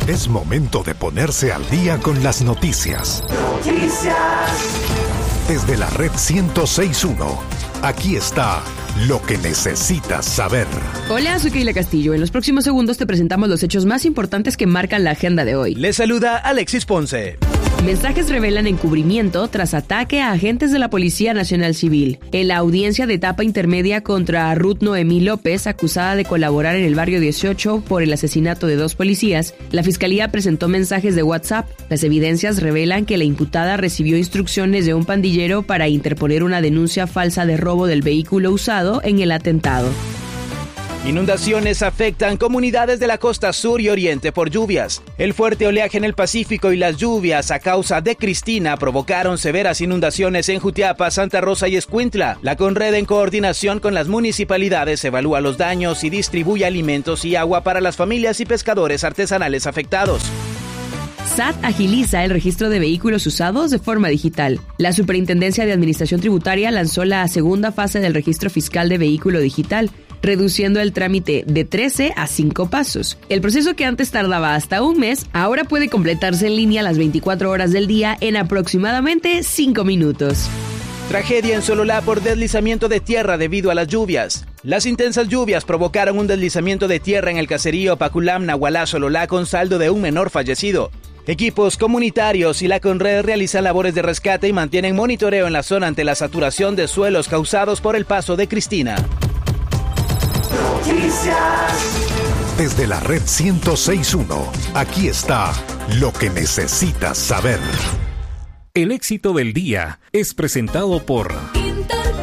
Es momento de ponerse al día con las noticias. Desde la red 106.1, aquí está lo que necesitas saber. Hola, soy Keila Castillo. En los próximos segundos te presentamos los hechos más importantes que marcan la agenda de hoy. Les saluda Alexis Ponce. Mensajes revelan encubrimiento tras ataque a agentes de la Policía Nacional Civil. En la audiencia de etapa intermedia contra Ruth Noemí López, acusada de colaborar en el barrio 18 por el asesinato de 2 policías, la Fiscalía presentó mensajes de WhatsApp. Las evidencias revelan que la imputada recibió instrucciones de un pandillero para interponer una denuncia falsa de robo del vehículo usado en el atentado. Inundaciones afectan comunidades de la costa sur y oriente por lluvias. El fuerte oleaje en el Pacífico y las lluvias a causa de Cristina provocaron severas inundaciones en Jutiapa, Santa Rosa y Escuintla. La Conred, en coordinación con las municipalidades, evalúa los daños y distribuye alimentos y agua para las familias y pescadores artesanales afectados. SAT agiliza el registro de vehículos usados de forma digital. La Superintendencia de Administración Tributaria lanzó la segunda fase del registro fiscal de vehículo digital, reduciendo el trámite de 13 a 5 pasos. El proceso, que antes tardaba hasta un mes, ahora puede completarse en línea las 24 horas del día en aproximadamente 5 minutos. Tragedia en Sololá por deslizamiento de tierra debido a las lluvias. Las intensas lluvias provocaron un deslizamiento de tierra en el caserío Paculam, Nahualá, Sololá, con saldo de un menor fallecido. Equipos comunitarios y la Conred realizan labores de rescate y mantienen monitoreo en la zona ante la saturación de suelos causados por el paso de Cristina. Desde la red 106.1, aquí está lo que necesitas saber. El éxito del día es presentado por